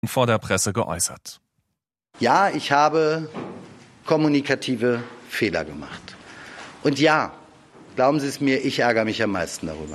vor der Presse geäußert. Ja, ich habe kommunikative Fehler gemacht. Und ja, glauben Sie es mir, ich ärgere mich am meisten darüber.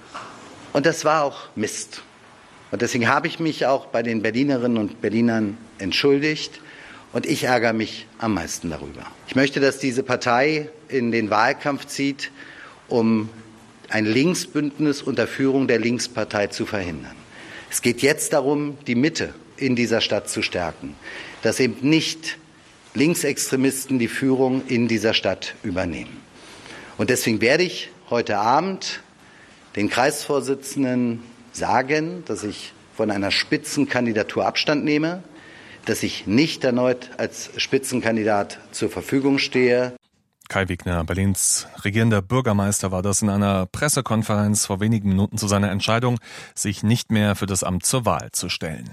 Und das war auch Mist. Und deswegen habe ich mich auch bei den Berlinerinnen und Berlinern entschuldigt. Und ich ärgere mich am meisten darüber. Ich möchte, dass diese Partei in den Wahlkampf zieht, um ein Linksbündnis unter Führung der Linkspartei zu verhindern. Es geht jetzt darum, die Mitte in dieser Stadt zu stärken, dass eben nicht Linksextremisten die Führung in dieser Stadt übernehmen. Und deswegen werde ich heute Abend den Kreisvorsitzenden sagen, dass ich von einer Spitzenkandidatur Abstand nehme, dass ich nicht erneut als Spitzenkandidat zur Verfügung stehe. Kai Wegner, Berlins regierender Bürgermeister, war das in einer Pressekonferenz vor wenigen Minuten zu seiner Entscheidung, sich nicht mehr für das Amt zur Wahl zu stellen.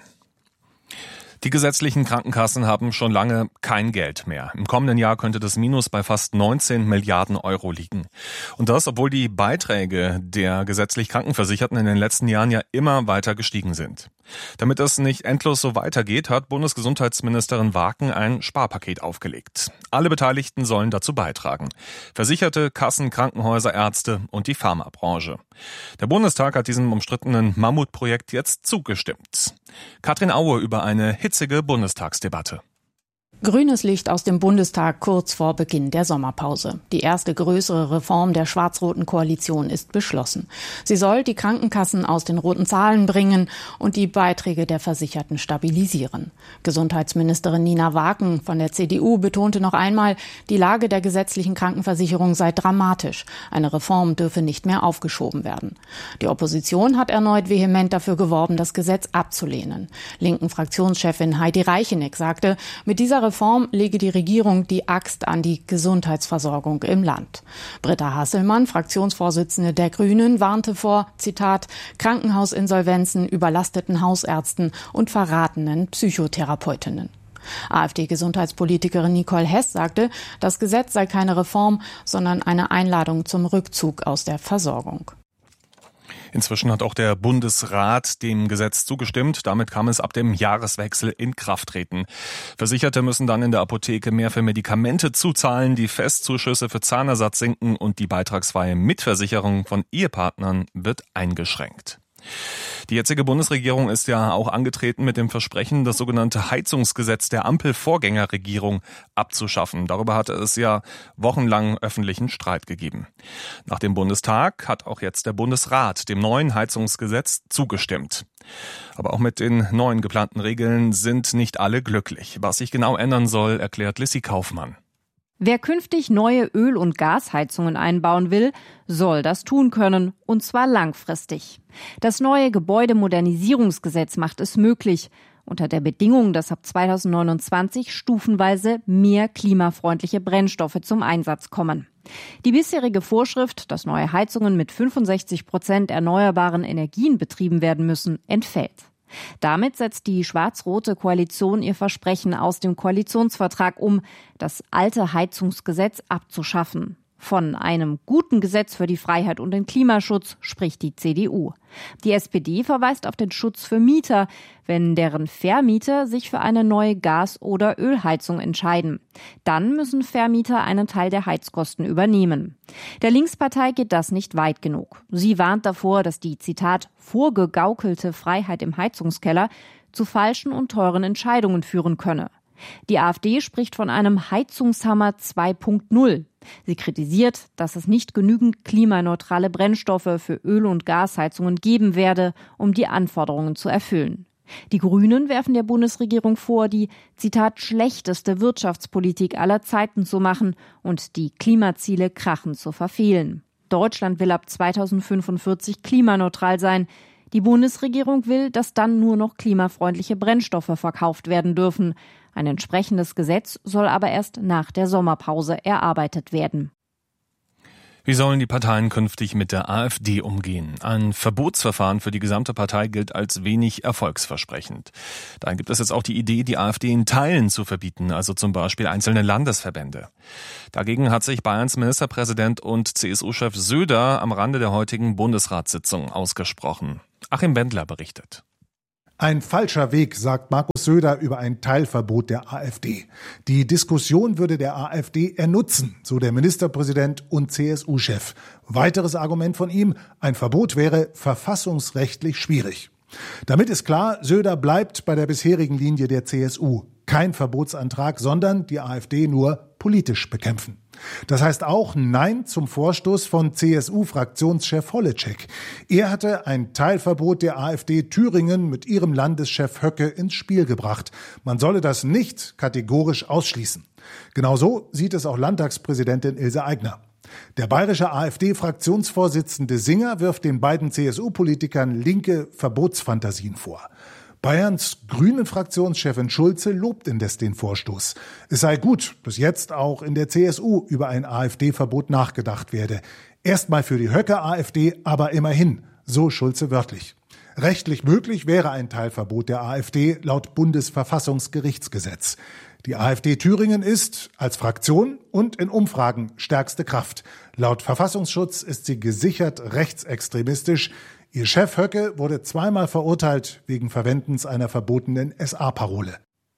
Die gesetzlichen Krankenkassen haben schon lange kein Geld mehr. Im kommenden Jahr könnte das Minus bei fast 19 Milliarden Euro liegen. Und das, obwohl die Beiträge der gesetzlich Krankenversicherten in den letzten Jahren ja immer weiter gestiegen sind. Damit es nicht endlos so weitergeht, hat Bundesgesundheitsministerin Waken ein Sparpaket aufgelegt. Alle Beteiligten sollen dazu beitragen. Versicherte, Kassen, Krankenhäuser, Ärzte und die Pharmabranche. Der Bundestag hat diesem umstrittenen Mammutprojekt jetzt zugestimmt. Katrin Aue über eine hitzige Bundestagsdebatte. Grünes Licht aus dem Bundestag kurz vor Beginn der Sommerpause. Die erste größere Reform der schwarz-roten Koalition ist beschlossen. Sie soll die Krankenkassen aus den roten Zahlen bringen und die Beiträge der Versicherten stabilisieren. Gesundheitsministerin Nina Waken von der CDU betonte noch einmal, die Lage der gesetzlichen Krankenversicherung sei dramatisch. Eine Reform dürfe nicht mehr aufgeschoben werden. Die Opposition hat erneut vehement dafür geworben, das Gesetz abzulehnen. Linken Fraktionschefin Heidi Reicheneck sagte, mit dieser Reform lege die Regierung die Axt an die Gesundheitsversorgung im Land. Britta Hasselmann, Fraktionsvorsitzende der Grünen, warnte vor, Zitat, Krankenhausinsolvenzen, überlasteten Hausärzten und verratenen Psychotherapeutinnen. AfD-Gesundheitspolitikerin Nicole Hess sagte, das Gesetz sei keine Reform, sondern eine Einladung zum Rückzug aus der Versorgung. Inzwischen hat auch der Bundesrat dem Gesetz zugestimmt. Damit kann es ab dem Jahreswechsel in Kraft treten. Versicherte müssen dann in der Apotheke mehr für Medikamente zuzahlen, die Festzuschüsse für Zahnersatz sinken und die beitragsfreie Mitversicherung von Ehepartnern wird eingeschränkt. Die jetzige Bundesregierung ist ja auch angetreten mit dem Versprechen, das sogenannte Heizungsgesetz der Ampel-Vorgängerregierung abzuschaffen. Darüber hatte es ja wochenlang öffentlichen Streit gegeben. Nach dem Bundestag hat auch jetzt der Bundesrat dem neuen Heizungsgesetz zugestimmt. Aber auch mit den neuen geplanten Regeln sind nicht alle glücklich. Was sich genau ändern soll, erklärt Lissy Kaufmann. Wer künftig neue Öl- und Gasheizungen einbauen will, soll das tun können, und zwar langfristig. Das neue Gebäudemodernisierungsgesetz macht es möglich, unter der Bedingung, dass ab 2029 stufenweise mehr klimafreundliche Brennstoffe zum Einsatz kommen. Die bisherige Vorschrift, dass neue Heizungen mit 65% erneuerbaren Energien betrieben werden müssen, entfällt. Damit setzt die schwarz-rote Koalition ihr Versprechen aus dem Koalitionsvertrag um, das alte Heizungsgesetz abzuschaffen. Von einem guten Gesetz für die Freiheit und den Klimaschutz spricht die CDU. Die SPD verweist auf den Schutz für Mieter, wenn deren Vermieter sich für eine neue Gas- oder Ölheizung entscheiden. Dann müssen Vermieter einen Teil der Heizkosten übernehmen. Der Linkspartei geht das nicht weit genug. Sie warnt davor, dass die, Zitat, vorgegaukelte Freiheit im Heizungskeller zu falschen und teuren Entscheidungen führen könne. Die AfD spricht von einem Heizungshammer 2.0. Sie kritisiert, dass es nicht genügend klimaneutrale Brennstoffe für Öl- und Gasheizungen geben werde, um die Anforderungen zu erfüllen. Die Grünen werfen der Bundesregierung vor, die, Zitat, schlechteste Wirtschaftspolitik aller Zeiten zu machen und die Klimaziele krachend zu verfehlen. Deutschland will ab 2045 klimaneutral sein. Die Bundesregierung will, dass dann nur noch klimafreundliche Brennstoffe verkauft werden dürfen. Ein entsprechendes Gesetz soll aber erst nach der Sommerpause erarbeitet werden. Wie sollen die Parteien künftig mit der AfD umgehen? Ein Verbotsverfahren für die gesamte Partei gilt als wenig erfolgsversprechend. Daher gibt es jetzt auch die Idee, die AfD in Teilen zu verbieten, also zum Beispiel einzelne Landesverbände. Dagegen hat sich Bayerns Ministerpräsident und CSU-Chef Söder am Rande der heutigen Bundesratssitzung ausgesprochen. Achim Wendler berichtet. Ein falscher Weg, sagt Markus Söder über ein Teilverbot der AfD. Die Diskussion würde der AfD ernutzen, so der Ministerpräsident und CSU-Chef. Weiteres Argument von ihm, ein Verbot wäre verfassungsrechtlich schwierig. Damit ist klar, Söder bleibt bei der bisherigen Linie der CSU. Kein Verbotsantrag, sondern die AfD nur politisch bekämpfen. Das heißt auch Nein zum Vorstoß von CSU-Fraktionschef Holleczek. Er hatte ein Teilverbot der AfD Thüringen mit ihrem Landeschef Höcke ins Spiel gebracht. Man solle das nicht kategorisch ausschließen. Genauso sieht es auch Landtagspräsidentin Ilse Aigner. Der bayerische AfD-Fraktionsvorsitzende Singer wirft den beiden CSU-Politikern linke Verbotsfantasien vor. Bayerns Grünen-Fraktionschefin Schulze lobt indes den Vorstoß. Es sei gut, dass jetzt auch in der CSU über ein AfD-Verbot nachgedacht werde. Erstmal für die Höcke-AfD, aber immerhin, so Schulze wörtlich. Rechtlich möglich wäre ein Teilverbot der AfD laut Bundesverfassungsgerichtsgesetz. Die AfD Thüringen ist als Fraktion und in Umfragen stärkste Kraft. Laut Verfassungsschutz ist sie gesichert rechtsextremistisch. Ihr Chef Höcke wurde 2-mal verurteilt wegen Verwendens einer verbotenen SA-Parole.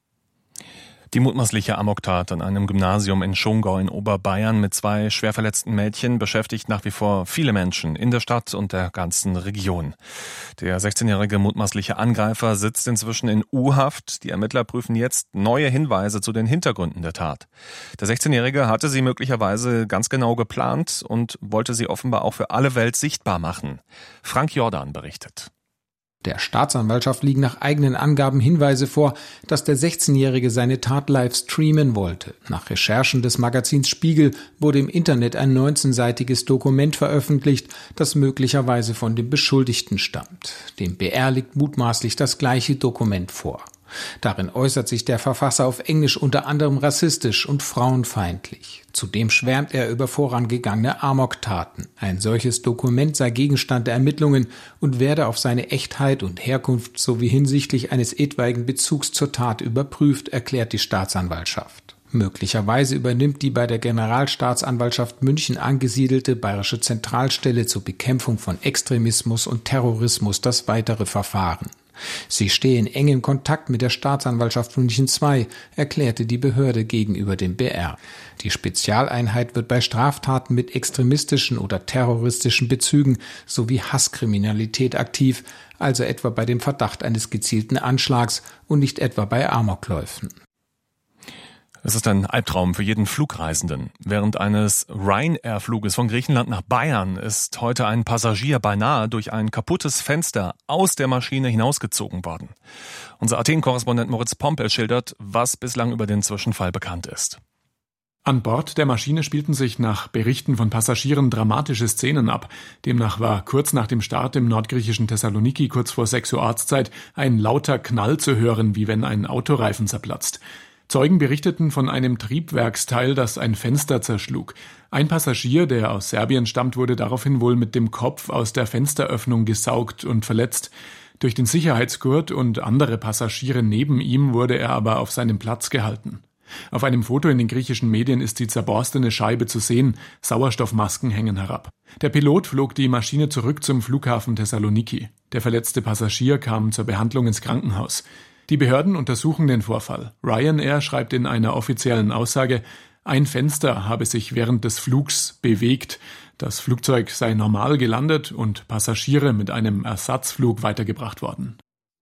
Die mutmaßliche Amoktat an einem Gymnasium in Schongau in Oberbayern mit 2 schwer verletzten Mädchen beschäftigt nach wie vor viele Menschen in der Stadt und der ganzen Region. Der 16-jährige mutmaßliche Angreifer sitzt inzwischen in U-Haft. Die Ermittler prüfen jetzt neue Hinweise zu den Hintergründen der Tat. Der 16-jährige hatte sie möglicherweise ganz genau geplant und wollte sie offenbar auch für alle Welt sichtbar machen. Frank Jordan berichtet. Der Staatsanwaltschaft liegen nach eigenen Angaben Hinweise vor, dass der 16-Jährige seine Tat live streamen wollte. Nach Recherchen des Magazins Spiegel wurde im Internet ein 19-seitiges Dokument veröffentlicht, das möglicherweise von dem Beschuldigten stammt. Dem BR liegt mutmaßlich das gleiche Dokument vor. Darin äußert sich der Verfasser auf Englisch unter anderem rassistisch und frauenfeindlich. Zudem schwärmt er über vorangegangene Amoktaten. Ein solches Dokument sei Gegenstand der Ermittlungen und werde auf seine Echtheit und Herkunft sowie hinsichtlich eines etwaigen Bezugs zur Tat überprüft, erklärt die Staatsanwaltschaft. Möglicherweise übernimmt die bei der Generalstaatsanwaltschaft München angesiedelte Bayerische Zentralstelle zur Bekämpfung von Extremismus und Terrorismus das weitere Verfahren. Sie stehe in engem Kontakt mit der Staatsanwaltschaft München II, erklärte die Behörde gegenüber dem BR. Die Spezialeinheit wird bei Straftaten mit extremistischen oder terroristischen Bezügen sowie Hasskriminalität aktiv, also etwa bei dem Verdacht eines gezielten Anschlags und nicht etwa bei Amokläufen. Es ist ein Albtraum für jeden Flugreisenden. Während eines Ryanair-Fluges von Griechenland nach Bayern ist heute ein Passagier beinahe durch ein kaputtes Fenster aus der Maschine hinausgezogen worden. Unser Athen-Korrespondent Moritz Pompel schildert, was bislang über den Zwischenfall bekannt ist. An Bord der Maschine spielten sich nach Berichten von Passagieren dramatische Szenen ab. Demnach war kurz nach dem Start im nordgriechischen Thessaloniki kurz vor 6 Uhr Ortszeit ein lauter Knall zu hören, wie wenn ein Autoreifen zerplatzt. Zeugen berichteten von einem Triebwerksteil, das ein Fenster zerschlug. Ein Passagier, der aus Serbien stammt, wurde daraufhin wohl mit dem Kopf aus der Fensteröffnung gesaugt und verletzt. Durch den Sicherheitsgurt und andere Passagiere neben ihm wurde er aber auf seinem Platz gehalten. Auf einem Foto in den griechischen Medien ist die zerborstene Scheibe zu sehen, Sauerstoffmasken hängen herab. Der Pilot flog die Maschine zurück zum Flughafen Thessaloniki. Der verletzte Passagier kam zur Behandlung ins Krankenhaus. Die Behörden untersuchen den Vorfall. Ryanair schreibt in einer offiziellen Aussage, ein Fenster habe sich während des Flugs bewegt. Das Flugzeug sei normal gelandet und Passagiere mit einem Ersatzflug weitergebracht worden.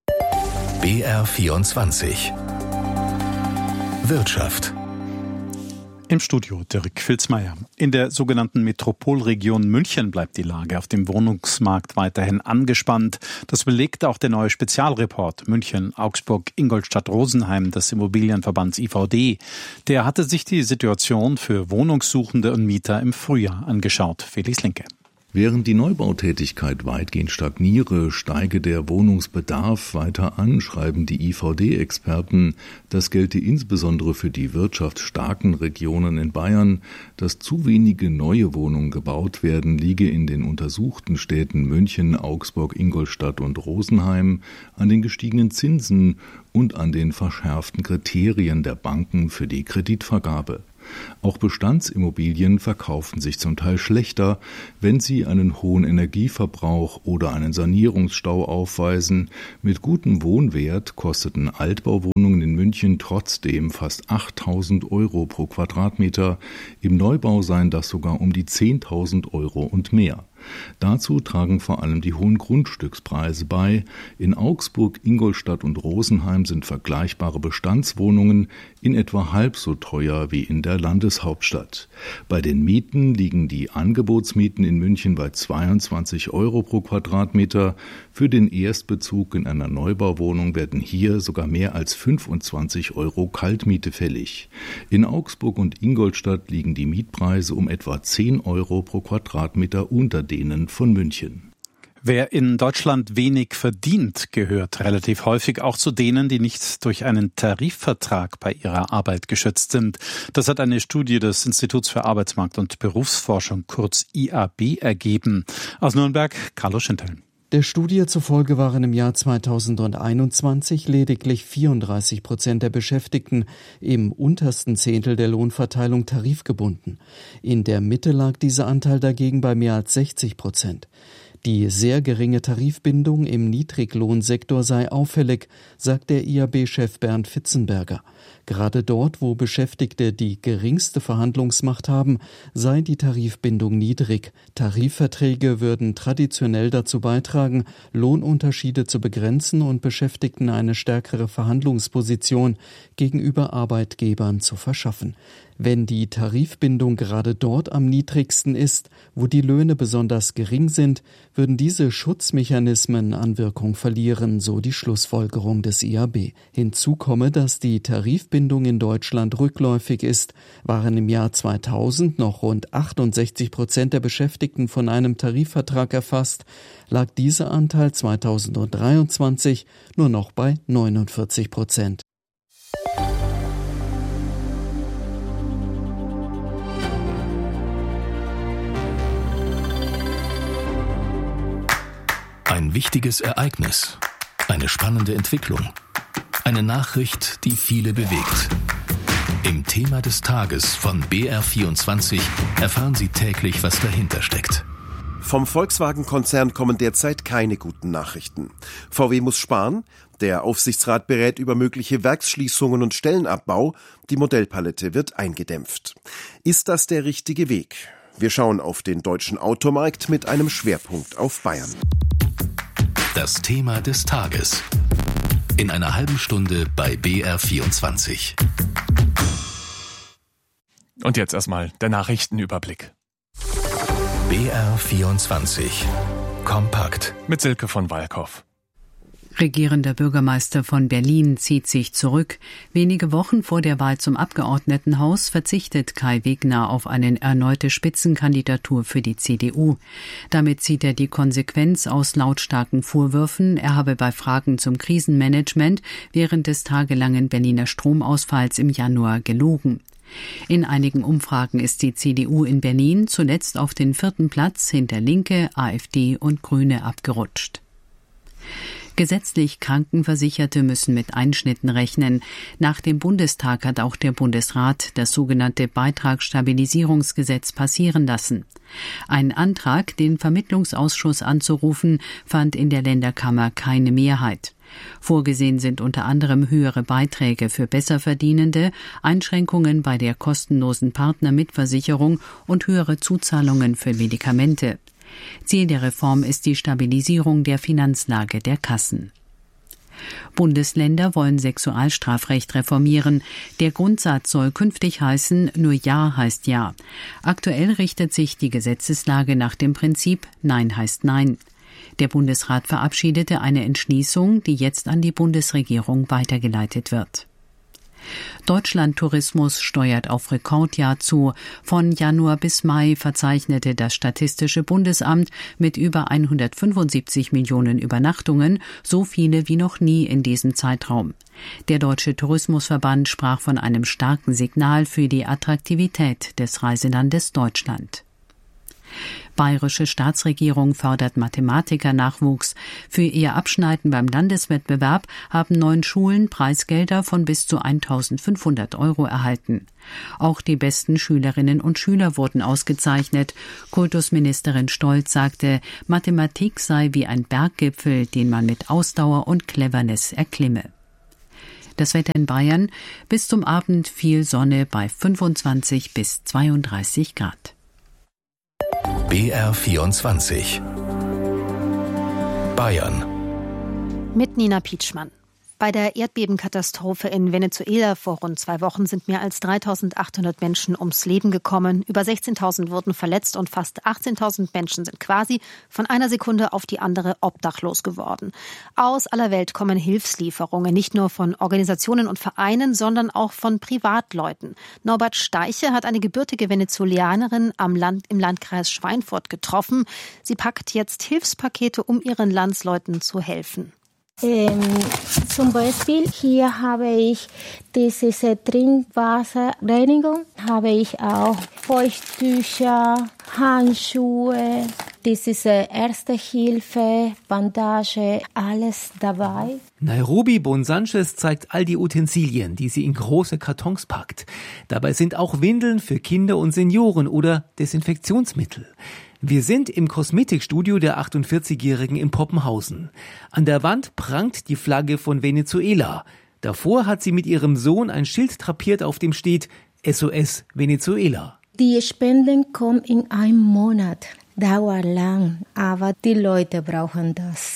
BR24 Wirtschaft. Im Studio Dirk Filzmeier. In der sogenannten Metropolregion München bleibt die Lage auf dem Wohnungsmarkt weiterhin angespannt. Das belegt auch der neue Spezialreport München, Augsburg, Ingolstadt, Rosenheim des Immobilienverbands IVD. Der hatte sich die Situation für Wohnungssuchende und Mieter im Frühjahr angeschaut. Felix Linke. Während die Neubautätigkeit weitgehend stagniere, steige der Wohnungsbedarf weiter an, schreiben die IVD-Experten. Das gelte insbesondere für die wirtschaftsstarken Regionen in Bayern. Dass zu wenige neue Wohnungen gebaut werden, liege in den untersuchten Städten München, Augsburg, Ingolstadt und Rosenheim an den gestiegenen Zinsen und an den verschärften Kriterien der Banken für die Kreditvergabe. Auch Bestandsimmobilien verkaufen sich zum Teil schlechter, wenn sie einen hohen Energieverbrauch oder einen Sanierungsstau aufweisen. Mit gutem Wohnwert kosteten Altbauwohnungen in München trotzdem fast 8.000 € pro Quadratmeter. Im Neubau seien das sogar um die 10.000 € und mehr. Dazu tragen vor allem die hohen Grundstückspreise bei. In Augsburg, Ingolstadt und Rosenheim sind vergleichbare Bestandswohnungen in etwa halb so teuer wie in der Landeshauptstadt. Bei den Mieten liegen die Angebotsmieten in München bei 22 € pro Quadratmeter. Für den Erstbezug in einer Neubauwohnung werden hier sogar mehr als 25 € Kaltmiete fällig. In Augsburg und Ingolstadt liegen die Mietpreise um etwa 10 € pro Quadratmeter unter denen von München. Wer in Deutschland wenig verdient, gehört relativ häufig auch zu denen, die nicht durch einen Tarifvertrag bei ihrer Arbeit geschützt sind. Das hat eine Studie des Instituts für Arbeitsmarkt- und Berufsforschung, kurz IAB, ergeben. Aus Nürnberg, Carlo Schinteln. Der Studie zufolge waren im Jahr 2021 lediglich 34% der Beschäftigten im untersten Zehntel der Lohnverteilung tarifgebunden. In der Mitte lag dieser Anteil dagegen bei mehr als 60%. Die sehr geringe Tarifbindung im Niedriglohnsektor sei auffällig, sagt der IAB-Chef Bernd Fitzenberger. Gerade dort, wo Beschäftigte die geringste Verhandlungsmacht haben, sei die Tarifbindung niedrig. Tarifverträge würden traditionell dazu beitragen, Lohnunterschiede zu begrenzen und Beschäftigten eine stärkere Verhandlungsposition gegenüber Arbeitgebern zu verschaffen. Wenn die Tarifbindung gerade dort am niedrigsten ist, wo die Löhne besonders gering sind, würden diese Schutzmechanismen an Wirkung verlieren, so die Schlussfolgerung des IAB. Hinzu komme, dass die Tarifbindung in Deutschland rückläufig ist. Waren im Jahr 2000 noch rund 68% der Beschäftigten von einem Tarifvertrag erfasst, lag dieser Anteil 2023 nur noch bei 49%. Ein wichtiges Ereignis, eine spannende Entwicklung, eine Nachricht, die viele bewegt. Im Thema des Tages von BR24 erfahren Sie täglich, was dahinter steckt. Vom Volkswagen-Konzern kommen derzeit keine guten Nachrichten. VW muss sparen, der Aufsichtsrat berät über mögliche Werksschließungen und Stellenabbau, die Modellpalette wird eingedämpft. Ist das der richtige Weg? Wir schauen auf den deutschen Automarkt mit einem Schwerpunkt auf Bayern. Das Thema des Tages. In einer halben Stunde bei BR24. Und jetzt erstmal der Nachrichtenüberblick. BR24. Kompakt. Mit Silke von Walkhoff. Regierender Bürgermeister von Berlin zieht sich zurück. Wenige Wochen vor der Wahl zum Abgeordnetenhaus verzichtet Kai Wegner auf eine erneute Spitzenkandidatur für die CDU. Damit zieht er die Konsequenz aus lautstarken Vorwürfen, er habe bei Fragen zum Krisenmanagement während des tagelangen Berliner Stromausfalls im Januar gelogen. In einigen Umfragen ist die CDU in Berlin zuletzt auf den 4. Platz hinter Linke, AfD und Grüne abgerutscht. Gesetzlich Krankenversicherte müssen mit Einschnitten rechnen. Nach dem Bundestag hat auch der Bundesrat das sogenannte Beitragsstabilisierungsgesetz passieren lassen. Ein Antrag, den Vermittlungsausschuss anzurufen, fand in der Länderkammer keine Mehrheit. Vorgesehen sind unter anderem höhere Beiträge für Besserverdienende, Einschränkungen bei der kostenlosen Partnermitversicherung und höhere Zuzahlungen für Medikamente. Ziel der Reform ist die Stabilisierung der Finanzlage der Kassen. Bundesländer wollen Sexualstrafrecht reformieren. Der Grundsatz soll künftig heißen, nur Ja heißt Ja. Aktuell richtet sich die Gesetzeslage nach dem Prinzip Nein heißt Nein. Der Bundesrat verabschiedete eine Entschließung, die jetzt an die Bundesregierung weitergeleitet wird. Deutschlandtourismus steuert auf Rekordjahr zu. Von Januar bis Mai verzeichnete das Statistische Bundesamt mit über 175 Millionen Übernachtungen, so viele wie noch nie in diesem Zeitraum. Der Deutsche Tourismusverband sprach von einem starken Signal für die Attraktivität des Reiselandes Deutschland. Bayerische Staatsregierung fördert Mathematikernachwuchs. Für ihr Abschneiden beim Landeswettbewerb haben 9 Schulen Preisgelder von bis zu 1.500 € erhalten. Auch die besten Schülerinnen und Schüler wurden ausgezeichnet. Kultusministerin Stolz sagte, Mathematik sei wie ein Berggipfel, den man mit Ausdauer und Cleverness erklimme. Das Wetter in Bayern: bis zum Abend viel Sonne bei 25 bis 32 Grad. BR24 Bayern mit Nina Pietschmann. Bei der Erdbebenkatastrophe in Venezuela vor rund 2 Wochen sind mehr als 3.800 Menschen ums Leben gekommen. Über 16.000 wurden verletzt und fast 18.000 Menschen sind quasi von einer Sekunde auf die andere obdachlos geworden. Aus aller Welt kommen Hilfslieferungen, nicht nur von Organisationen und Vereinen, sondern auch von Privatleuten. Norbert Steiche hat eine gebürtige Venezuelanerin im Landkreis Schweinfurt getroffen. Sie packt jetzt Hilfspakete, um ihren Landsleuten zu helfen. Zum Beispiel hier habe ich diese Trinkwasserreinigung, habe ich auch Feuchttücher, Handschuhe, diese Erste Hilfe, Bandage, alles dabei. Nairobi Bonsanchez zeigt all die Utensilien, die sie in große Kartons packt. Dabei sind auch Windeln für Kinder und Senioren oder Desinfektionsmittel. Wir sind im Kosmetikstudio der 48-Jährigen in Poppenhausen. An der Wand prangt die Flagge von Venezuela. Davor hat sie mit ihrem Sohn ein Schild drapiert, auf dem steht SOS Venezuela. Die Spenden kommen in einem Monat. Dauert lang, aber die Leute brauchen das.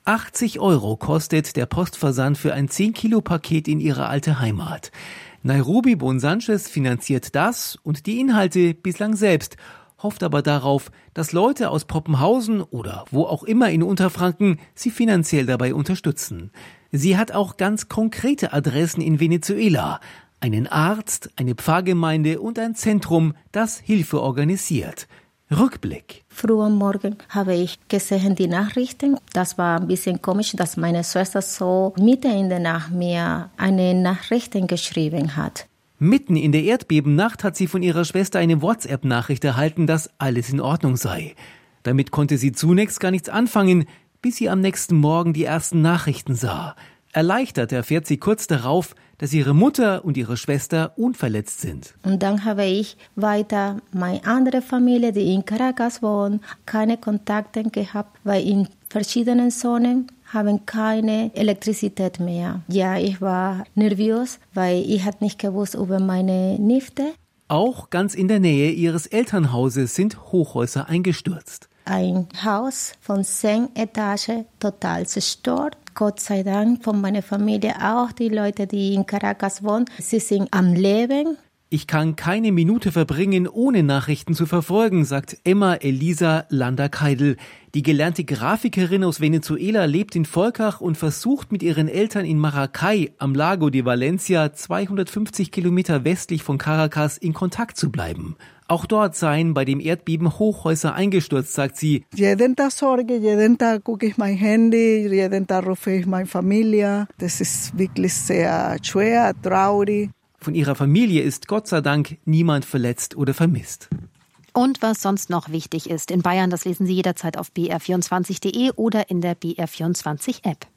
80 € kostet der Postversand für ein 10-Kilo-Paket in ihre alte Heimat. Nairobi Bonsanchez finanziert das und die Inhalte bislang selbst, hofft aber darauf, dass Leute aus Poppenhausen oder wo auch immer in Unterfranken sie finanziell dabei unterstützen. Sie hat auch ganz konkrete Adressen in Venezuela. Einen Arzt, eine Pfarrgemeinde und ein Zentrum, das Hilfe organisiert. Rückblick. Früh am Morgen habe ich gesehen die Nachrichten. Das war ein bisschen komisch, dass meine Schwester so mitten in der Nacht mir eine Nachrichten geschrieben hat. Mitten in der Erdbebennacht hat sie von ihrer Schwester eine WhatsApp-Nachricht erhalten, dass alles in Ordnung sei. Damit konnte sie zunächst gar nichts anfangen, bis sie am nächsten Morgen die ersten Nachrichten sah. Erleichtert erfährt sie kurz darauf, dass ihre Mutter und ihre Schwester unverletzt sind. Und dann habe ich weiter meine andere Familie, die in Caracas wohnt, keine Kontakte gehabt, weil in verschiedenen Zonen haben keine Elektrizität mehr. Ja, ich war nervös, weil ich hatte nicht gewusst über meine Nichte. Auch ganz in der Nähe ihres Elternhauses sind Hochhäuser eingestürzt. Ein Haus von 10 Etagen, total zerstört. Gott sei Dank von meiner Familie auch, die Leute, die in Caracas wohnen, sie sind am Leben. Ich kann keine Minute verbringen, ohne Nachrichten zu verfolgen, sagt Emma Elisa Lander-Keidel. Die gelernte Grafikerin aus Venezuela lebt in Volkach und versucht mit ihren Eltern in Maracay am Lago de Valencia, 250 Kilometer westlich von Caracas, in Kontakt zu bleiben. Auch dort seien bei dem Erdbeben Hochhäuser eingestürzt, sagt sie. Jeden Tag Sorge, jeden Tag gucke ich mein Handy, jeden Tag rufe ich meine Familie. Das ist wirklich sehr schwer, traurig. Von ihrer Familie ist Gott sei Dank niemand verletzt oder vermisst. Und was sonst noch wichtig ist in Bayern, das lesen Sie jederzeit auf br24.de oder in der BR24-App.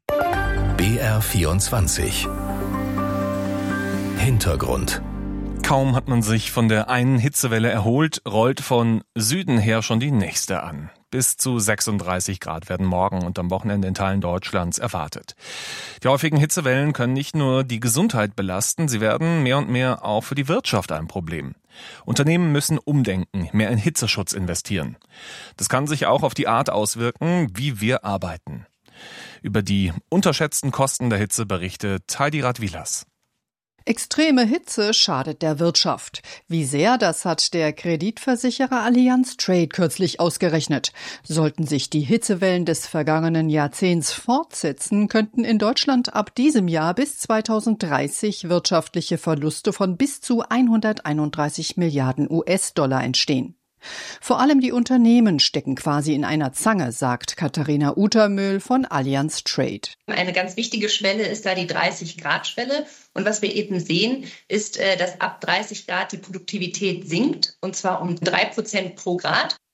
BR24 Hintergrund. Kaum hat man sich von der einen Hitzewelle erholt, rollt von Süden her schon die nächste an. Bis zu 36 Grad werden morgen und am Wochenende in Teilen Deutschlands erwartet. Die häufigen Hitzewellen können nicht nur die Gesundheit belasten, sie werden mehr und mehr auch für die Wirtschaft ein Problem. Unternehmen müssen umdenken, mehr in Hitzeschutz investieren. Das kann sich auch auf die Art auswirken, wie wir arbeiten. Über die unterschätzten Kosten der Hitze berichtet Heidi Radwilas. Extreme Hitze schadet der Wirtschaft. Wie sehr, das hat der Kreditversicherer Allianz Trade kürzlich ausgerechnet. Sollten sich die Hitzewellen des vergangenen Jahrzehnts fortsetzen, könnten in Deutschland ab diesem Jahr bis 2030 wirtschaftliche Verluste von bis zu 131 Milliarden US-Dollar entstehen. Vor allem die Unternehmen stecken quasi in einer Zange, sagt Katharina Utermühl von Allianz Trade. Eine ganz wichtige Schwelle ist da die 30-Grad-Schwelle. Und was wir eben sehen, ist, dass ab 30 Grad die Produktivität sinkt, und zwar um 3% pro Grad.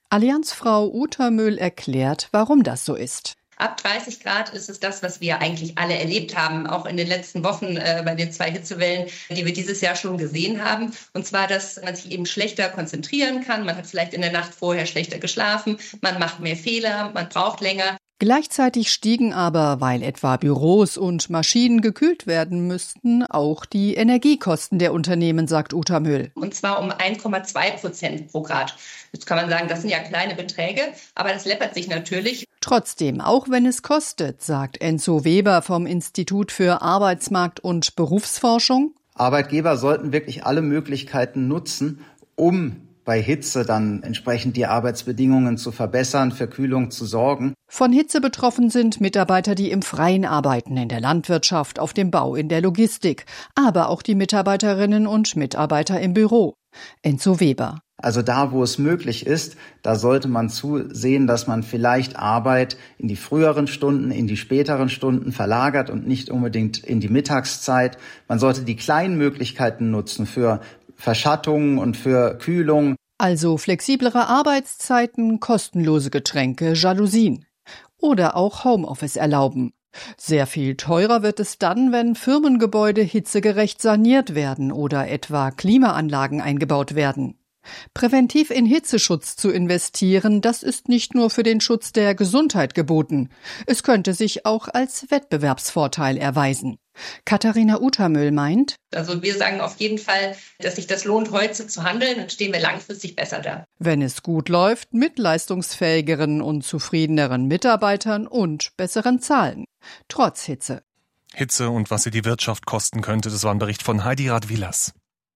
Allianzfrau Uta Möhl erklärt, warum das so ist. Ab 30 Grad ist es das, was wir eigentlich alle erlebt haben, auch in den letzten Wochen bei den 2 Hitzewellen, die wir dieses Jahr schon gesehen haben. Und zwar, dass man sich eben schlechter konzentrieren kann. Man hat vielleicht in der Nacht vorher schlechter geschlafen, man macht mehr Fehler, man braucht länger. Gleichzeitig stiegen aber, weil etwa Büros und Maschinen gekühlt werden müssten, auch die Energiekosten der Unternehmen, sagt Uta Möhl. Und zwar um 1,2% pro Grad. Jetzt kann man sagen, das sind ja kleine Beträge, aber das läppert sich natürlich. Trotzdem, auch wenn es kostet, sagt Enzo Weber vom Institut für Arbeitsmarkt- und Berufsforschung. Arbeitgeber sollten wirklich alle Möglichkeiten nutzen, um bei Hitze dann entsprechend die Arbeitsbedingungen zu verbessern, für Kühlung zu sorgen. Von Hitze betroffen sind Mitarbeiter, die im Freien arbeiten, in der Landwirtschaft, auf dem Bau, in der Logistik, aber auch die Mitarbeiterinnen und Mitarbeiter im Büro. Enzo Weber. Also da, wo es möglich ist, da sollte man zusehen, dass man vielleicht Arbeit in die früheren Stunden, in die späteren Stunden verlagert und nicht unbedingt in die Mittagszeit. Man sollte die kleinen Möglichkeiten nutzen für Verschattung und für Kühlung. Also flexiblere Arbeitszeiten, kostenlose Getränke, Jalousien. Oder auch Homeoffice erlauben. Sehr viel teurer wird es dann, wenn Firmengebäude hitzegerecht saniert werden oder etwa Klimaanlagen eingebaut werden. Präventiv in Hitzeschutz zu investieren, das ist nicht nur für den Schutz der Gesundheit geboten. Es könnte sich auch als Wettbewerbsvorteil erweisen. Katharina Uta Möhl meint, also wir sagen auf jeden Fall, dass sich das lohnt, heute zu handeln, dann stehen wir langfristig besser da. Wenn es gut läuft, mit leistungsfähigeren und zufriedeneren Mitarbeitern und besseren Zahlen. Trotz Hitze. Hitze und was sie die Wirtschaft kosten könnte, das war ein Bericht von Heidi Radwilas.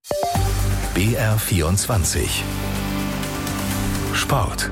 BR24 Sport.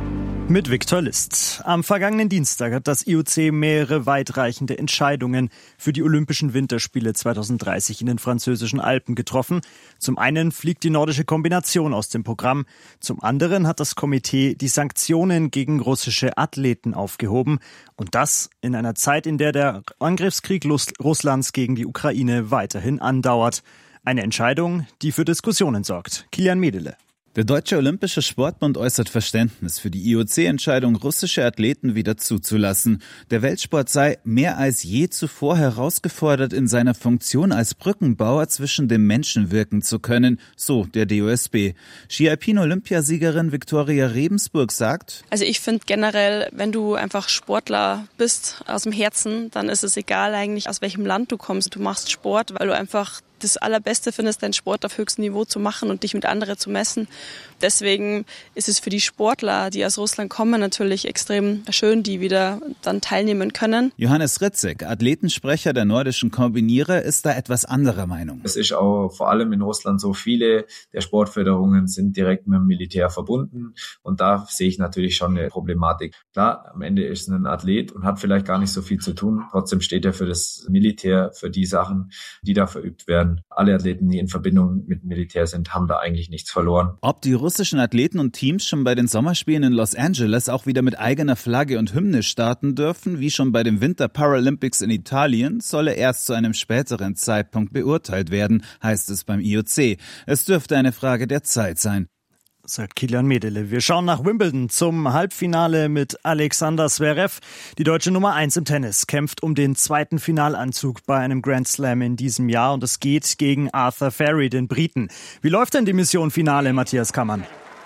Mit Viktor List. Am vergangenen Dienstag hat das IOC mehrere weitreichende Entscheidungen für die Olympischen Winterspiele 2030 in den französischen Alpen getroffen. Zum einen fliegt die nordische Kombination aus dem Programm. Zum anderen hat das Komitee die Sanktionen gegen russische Athleten aufgehoben. Und das in einer Zeit, in der der Angriffskrieg Russlands gegen die Ukraine weiterhin andauert. Eine Entscheidung, die für Diskussionen sorgt. Kilian Medele. Der Deutsche Olympische Sportbund äußert Verständnis für die IOC-Entscheidung, russische Athleten wieder zuzulassen. Der Weltsport sei mehr als je zuvor herausgefordert, in seiner Funktion als Brückenbauer zwischen den Menschen wirken zu können, so der DOSB. Ski-Alpin-Olympiasiegerin Viktoria Rebensburg sagt: Also ich finde generell, wenn du einfach Sportler bist aus dem Herzen, dann ist es egal eigentlich, aus welchem Land du kommst. Du machst Sport, weil du einfach das Allerbeste findest, deinen Sport auf höchstem Niveau zu machen und dich mit anderen zu messen. Deswegen ist es für die Sportler, die aus Russland kommen, natürlich extrem schön, die wieder dann teilnehmen können. Johannes Ritzek, Athletensprecher der nordischen Kombinierer, ist da etwas anderer Meinung. Es ist auch vor allem in Russland so, viele der Sportförderungen sind direkt mit dem Militär verbunden und da sehe ich natürlich schon eine Problematik. Klar, am Ende ist es ein Athlet und hat vielleicht gar nicht so viel zu tun, trotzdem steht er für das Militär, für die Sachen, die da verübt werden. Alle Athleten, die in Verbindung mit dem Militär sind, haben da eigentlich nichts verloren. Ob die russischen Athleten und Teams schon bei den Sommerspielen in Los Angeles auch wieder mit eigener Flagge und Hymne starten dürfen, wie schon bei den Winter Paralympics in Italien, solle erst zu einem späteren Zeitpunkt beurteilt werden, heißt es beim IOC. Es dürfte eine Frage der Zeit sein. Sagt Kilian Medele. Wir schauen nach Wimbledon zum Halbfinale mit Alexander Zverev. Die deutsche Nummer 1 im Tennis kämpft um den zweiten Finalanzug bei einem Grand Slam in diesem Jahr und es geht gegen Arthur Ferry, den Briten. Wie läuft denn die Mission Finale, Matthias Kammann?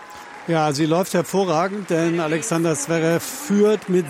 Ja, sie läuft hervorragend, denn Alexander Zverev führt mit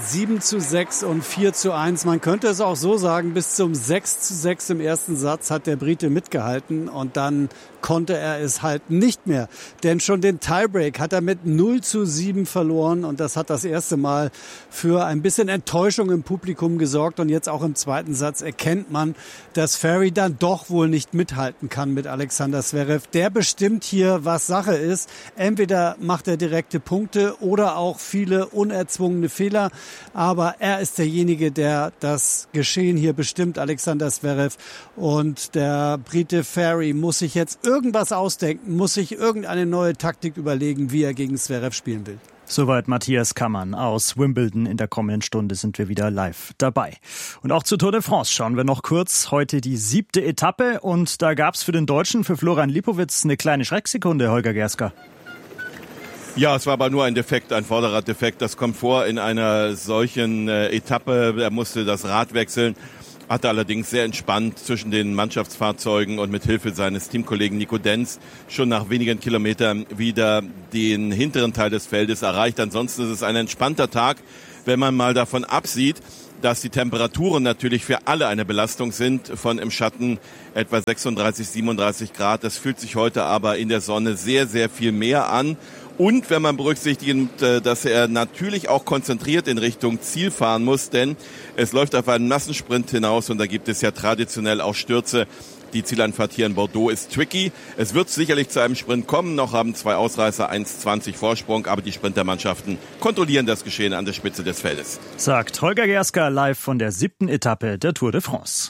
7:6 und 4:1. Man könnte es auch so sagen, bis zum 6:6 im ersten Satz hat der Brite mitgehalten und dann konnte er es halt nicht mehr. Denn schon den Tiebreak hat er mit 0:7 verloren und das hat das erste Mal für ein bisschen Enttäuschung im Publikum gesorgt. Und jetzt auch im zweiten Satz erkennt man, dass Ferry dann doch wohl nicht mithalten kann mit Alexander Zverev. Der bestimmt hier, was Sache ist. Entweder macht er direkte Punkte oder auch viele unerzwungene Fehler. Aber er ist derjenige, der das Geschehen hier bestimmt, Alexander Zverev. Und der Brite Ferry muss sich jetzt irgendwas ausdenken, muss sich irgendeine neue Taktik überlegen, wie er gegen Zverev spielen will. Soweit Matthias Kammann aus Wimbledon. In der kommenden Stunde sind wir wieder live dabei. Und auch zur Tour de France schauen wir noch kurz. Heute die 7. Etappe und da gab's für den Deutschen, für Florian Lipowitz, eine kleine Schrecksekunde, Holger Gerska. Ja, es war aber nur ein Defekt, ein Vorderraddefekt. Das kommt vor in einer solchen Etappe. Er musste das Rad wechseln, hatte allerdings sehr entspannt zwischen den Mannschaftsfahrzeugen und mit Hilfe seines Teamkollegen Nico Denz schon nach wenigen Kilometern wieder den hinteren Teil des Feldes erreicht. Ansonsten ist es ein entspannter Tag, wenn man mal davon absieht, dass die Temperaturen natürlich für alle eine Belastung sind, von im Schatten etwa 36, 37 Grad. Das fühlt sich heute aber in der Sonne sehr, sehr viel mehr an. Und wenn man berücksichtigt, dass er natürlich auch konzentriert in Richtung Ziel fahren muss, denn es läuft auf einen Massensprint hinaus und da gibt es ja traditionell auch Stürze. Die Zieleinfahrt hier in Bordeaux ist tricky. Es wird sicherlich zu einem Sprint kommen. Noch haben 2 Ausreißer 1,20 Vorsprung, aber die Sprintermannschaften kontrollieren das Geschehen an der Spitze des Feldes. Sagt Holger Gerska live von der 7. Etappe der Tour de France.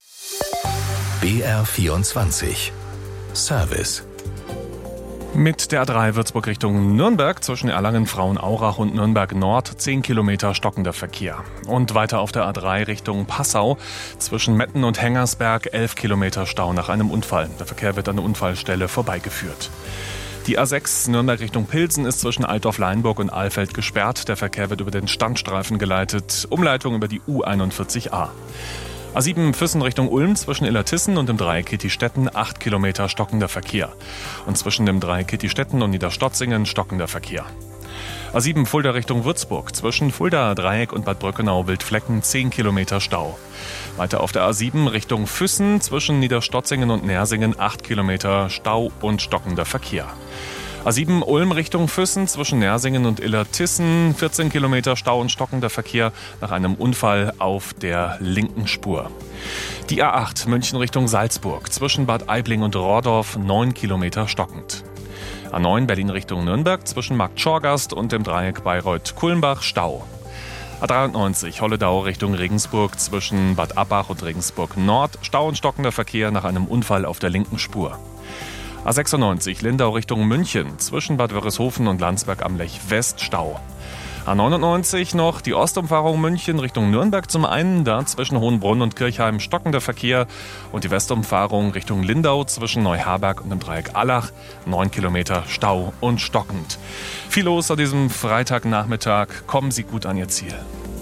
BR24 Service. Mit der A3 Würzburg Richtung Nürnberg zwischen Erlangen, Frauenaurach und Nürnberg Nord 10 Kilometer stockender Verkehr. Und weiter auf der A3 Richtung Passau zwischen Metten und Hengersberg 11 Kilometer Stau nach einem Unfall. Der Verkehr wird an der Unfallstelle vorbeigeführt. Die A6 Nürnberg Richtung Pilsen ist zwischen Altdorf-Leinburg und Alfeld gesperrt. Der Verkehr wird über den Standstreifen geleitet. Umleitung über die U41a. A7 Füssen Richtung Ulm zwischen Illertissen und dem Dreieck Kittistetten 8 Kilometer stockender Verkehr. Und zwischen dem Dreieck Kittistetten und Niederstotzingen stockender Verkehr. A7 Fulda Richtung Würzburg zwischen Fulda Dreieck und Bad Brückenau Wildflecken 10 Kilometer Stau. Weiter auf der A7 Richtung Füssen zwischen Niederstotzingen und Nersingen 8 Kilometer Stau und stockender Verkehr. A7 Ulm Richtung Füssen zwischen Nersingen und Illertissen 14 Kilometer Stau und stockender Verkehr nach einem Unfall auf der linken Spur. Die A8 München Richtung Salzburg zwischen Bad Aibling und Rohrdorf 9 Kilometer stockend. A9 Berlin Richtung Nürnberg zwischen Markt Schorgast und dem Dreieck Bayreuth-Kulmbach Stau. A93 Holledau Richtung Regensburg zwischen Bad Abbach und Regensburg Nord Stau und stockender Verkehr nach einem Unfall auf der linken Spur. A96 Lindau Richtung München zwischen Bad Wörishofen und Landsberg am Lech West Stau. A99 noch die Ostumfahrung München Richtung Nürnberg zum einen, da zwischen Hohenbrunn und Kirchheim stockender Verkehr und die Westumfahrung Richtung Lindau zwischen Neuharberg und dem Dreieck Allach 9 Kilometer Stau und stockend. Viel los an diesem Freitagnachmittag. Kommen Sie gut an Ihr Ziel.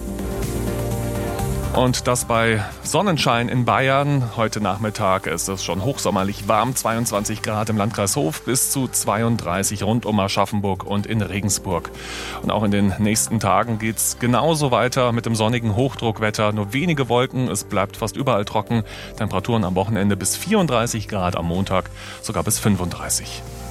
Und das bei Sonnenschein in Bayern. Heute Nachmittag ist es schon hochsommerlich warm, 22 Grad im Landkreis Hof bis zu 32 rund um Aschaffenburg und in Regensburg. Und auch in den nächsten Tagen geht's genauso weiter mit dem sonnigen Hochdruckwetter. Nur wenige Wolken, es bleibt fast überall trocken. Temperaturen am Wochenende bis 34 Grad, am Montag sogar bis 35.